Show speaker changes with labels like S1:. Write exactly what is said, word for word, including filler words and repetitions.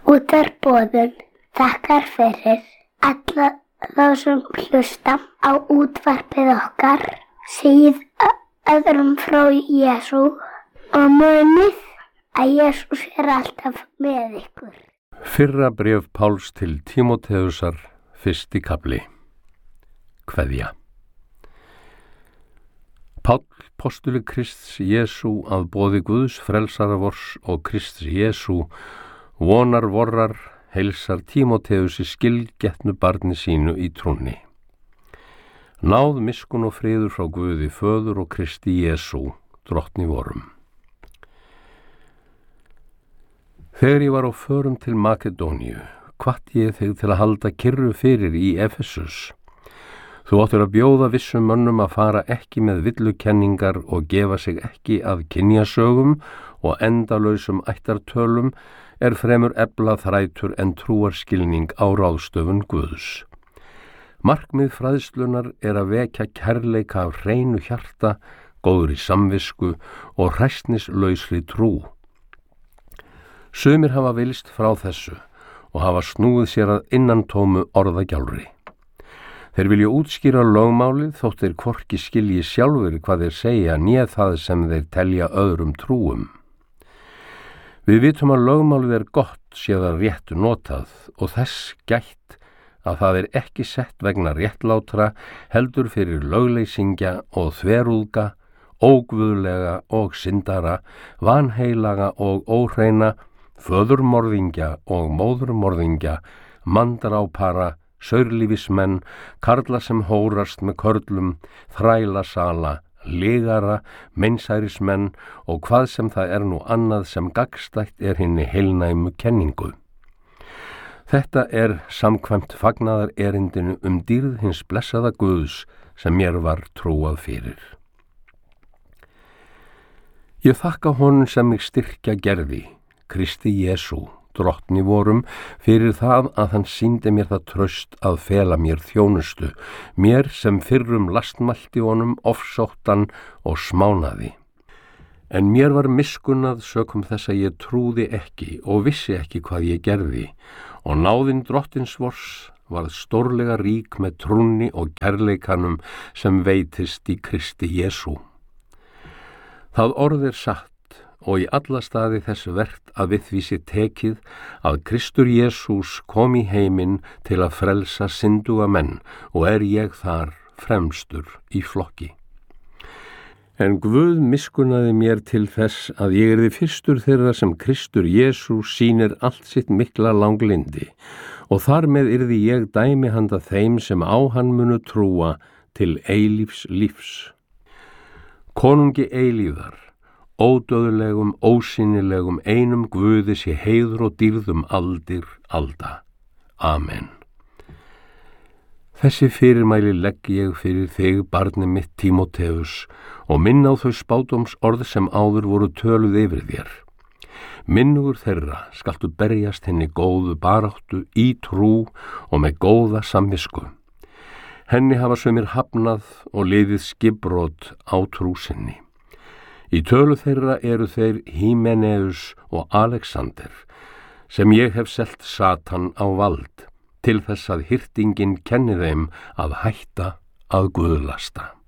S1: Útvarpsboðun þakkar fyrir alla þá sem hlusta á útvarpið okkar, segið öðrum frá Jesú og munið að Jesús er alltaf með ykkur.
S2: Fyrra bréf Páls til Tímóteusar, fyrsti kafli. Kveðja. Páll, postuli Krists Jesú að boði Guðs frelsara vors og Krists Jesú, vonar vorrar, heilsar Tímóteusi skilgetnu barni sínu í trúnni. Náð miskun og friður frá Guði föður og Kristi Jesú, drottni vorum. Þegar ég var á förum til Makedóníu, hvatti ég þig til að halda kyrru fyrir í Efesus. Þú áttir að bjóða vissum mönnum að fara ekki með villukenningar og gefa sig ekki að kynjasögum og endalausum ættartölum er fremur efla þrætur en trúarskilning á ráðstöfun Guðs. Markmið fræðslunar er að vekja kærleika af hreinu hjarta, góðri samvisku og hræsnislausri trú. Sumir hafa vilst frá þessu og hafa snúið sér að innantómu orðagjálfri. Þeir vilja útskýra lögmálið þótt þeir hvorki skilji sjálfur hvað þeir segja né það sem þeir telja öðrum trúum. Við vitum að lögmálið er gott sé það rétt notað og þess gætt að það er ekki sett vegna réttlátra heldur fyrir lögleysingja og þverúðga, óguðlega og syndara, vanheilaga og óhreina, föðurmorðingja og móðurmorðingja, mandrápara, saurlífismenn, karla sem hórast með körlum, þrælasala, legara, meinsærismenn og hvað sem það er nú annað sem gagnstætt er hinni heilnæmu kenningu. Þetta er samkvæmt fagnaðar erindinu um dýrð hins blessaða Guðs sem mér var trúað fyrir. Ég þakka honum sem mig styrkja gerði, Kristi Jesú, drottni vorum, fyrir það að hann sýndi mér það traust að fela mér þjónustu, mér sem fyrrum lastmælti honum, ofsóttan og smánaði. En mér var miskunnað sökum þess að ég trúði ekki og vissi ekki hvað ég gerði, og náðin drottins vors varð stórlega rík með trúnni og kærleikanum sem veitist í Kristi Jesú. Það orð er satt, og í alla staði þess vert að við því sé tekið að Kristur Jesús kom í heiminn til að frelsa synduga menn og er ég þar fremstur í flokki. En Guð miskunnaði mér til þess að ég erði fyrstur þeirra sem Kristur Jesús sýnir allt sitt mikla langlindi og þar með yrði ég dæmi handa þeim sem á hann munu trúa til eilífs lífs. Konungi eilífðar, ódöðlegum, ósýnilegum, einum Guði sé heiður og dýrðum aldir alda. Amen. Þessi fyrirmæli legg ég fyrir þig, barni mitt Tímóteus, og minn á þau spádóms orð sem áður voru töluð yfir þér. Minnugur þeirra skaltu berjast henni góðu baráttu í trú og með góða samvisku. Henni hafa sumir hafnað og liðið skipbrot á trú sinni. Í tölu þeirra eru þeir Hímeneus og Alexander, sem ég hef selt Satan á vald, til þess að hirtingin kenni þeim að hætta að guðlasta.